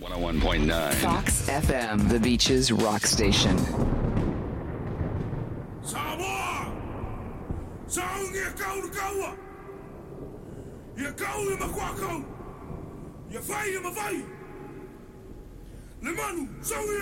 101.9 Fox FM, the beach's rock station. Samoa! Saungi e kau na kaua! Ia kau e makua kau! Ia whai e mawhai! Le manu, saungi